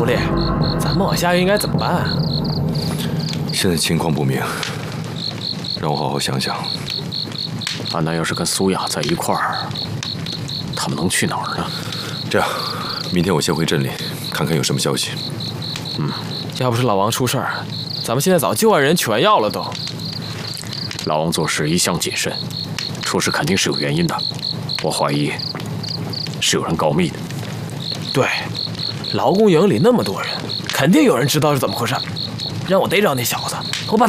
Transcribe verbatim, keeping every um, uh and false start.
弟，咱们往下应该怎么办啊？ 现在情况不明，让我好好想想。 安南要是跟苏雅在一块儿，他们能去哪儿呢？ 这样，明天我先回镇里看看有什么消息。 嗯，要不是老王出事儿，咱们现在早救完人取完药了都。 老王做事一向谨慎，出事肯定是有原因的。我怀疑是有人告密的。 对，劳工营里那么多人，肯定有人知道是怎么回事。让我逮着那小子，我把他